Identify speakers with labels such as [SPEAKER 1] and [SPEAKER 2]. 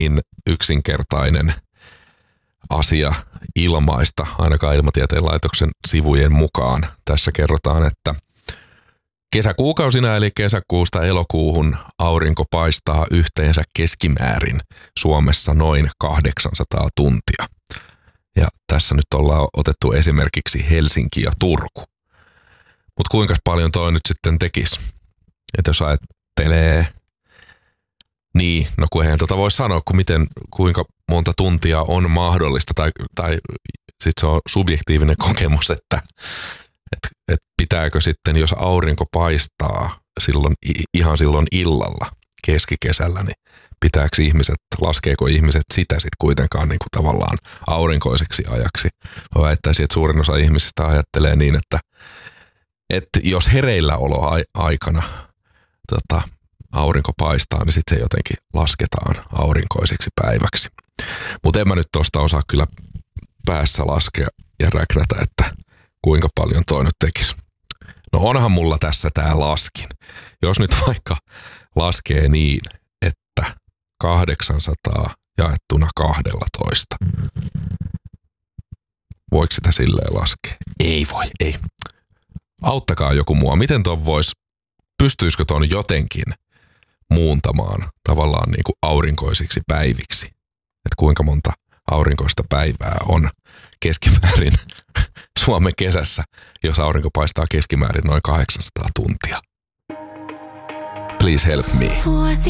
[SPEAKER 1] niin yksinkertainen asia ilmaista, ainakaan Ilmatieteen laitoksen sivujen mukaan. Tässä kerrotaan, että kesäkuukausina eli kesäkuusta elokuuhun aurinko paistaa yhteensä keskimäärin Suomessa noin 800 tuntia. Ja tässä nyt ollaan otettu esimerkiksi Helsinki ja Turku. Mutta kuinka paljon toi nyt sitten tekisi? Että jos ajattelee, niin, no kun eihän voi sanoa, kuinka monta tuntia on mahdollista, tai sitten se on subjektiivinen kokemus, että pitääkö sitten, jos aurinko paistaa silloin illalla keskikesällä, niin laskeeko ihmiset sitä sitten kuitenkaan niin kuin tavallaan aurinkoiseksi ajaksi? Mä väittäisin, että suurin osa ihmisistä ajattelee niin, että jos hereilläoloaikana aurinko paistaa, niin sitten se jotenkin lasketaan aurinkoiseksi päiväksi. Mutta en mä nyt tuosta osaa kyllä päässä laskea ja räknätä, että kuinka paljon toi nyt tekisi. No onhan mulla tässä tää laskin. Jos nyt vaikka laskee niin, että 800 jaettuna 12. Voiko sitä silleen laskea? Ei voi, ei. Auttakaa joku mua. Miten pystyisikö ton jotenkin muuntamaan tavallaan niin kuin aurinkoisiksi päiviksi? Että kuinka monta aurinkoista päivää on keskimäärin Suomen kesässä, jos aurinko paistaa keskimäärin noin 800 tuntia. Please help me.